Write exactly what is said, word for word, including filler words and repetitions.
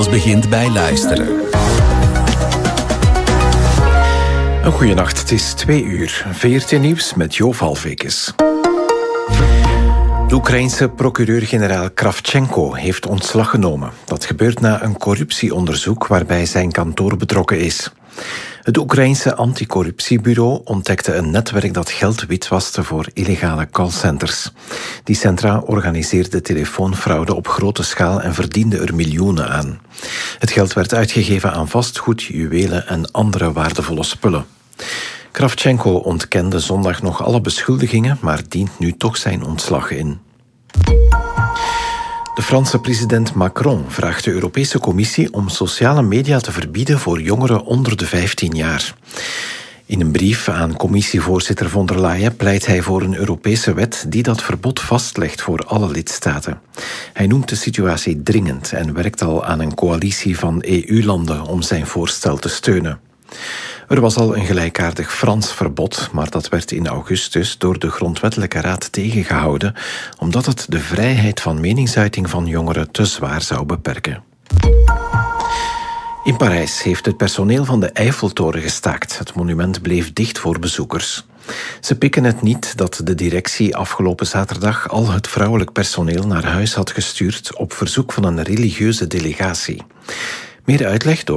Alles begint bij luisteren. Een goeienacht, het is twee uur. V R T Nieuws met Jo Valvekes. De Oekraïense procureur-generaal Kravchenko heeft ontslag genomen. Dat gebeurt na een corruptieonderzoek waarbij zijn kantoor betrokken is. Het Oekraïense anticorruptiebureau ontdekte een netwerk dat geld witwaste voor illegale callcenters. Die centra organiseerden telefoonfraude op grote schaal en verdienden er miljoenen aan. Het geld werd uitgegeven aan vastgoed, juwelen en andere waardevolle spullen. Kravchenko ontkende zondag nog alle beschuldigingen, maar dient nu toch zijn ontslag in. De Franse president Macron vraagt de Europese Commissie om sociale media te verbieden voor jongeren onder de vijftien jaar. In een brief aan commissievoorzitter von der Leyen pleit hij voor een Europese wet die dat verbod vastlegt voor alle lidstaten. Hij noemt de situatie dringend en werkt al aan een coalitie van E U-landen om zijn voorstel te steunen. Er was al een gelijkaardig Frans verbod, maar dat werd in augustus door de Grondwettelijke Raad tegengehouden, omdat het de vrijheid van meningsuiting van jongeren te zwaar zou beperken. In Parijs heeft het personeel van de Eiffeltoren gestaakt. Het monument bleef dicht voor bezoekers. Ze pikken het niet dat de directie afgelopen zaterdag al het vrouwelijk personeel naar huis had gestuurd op verzoek van een religieuze delegatie. Meer uitleg door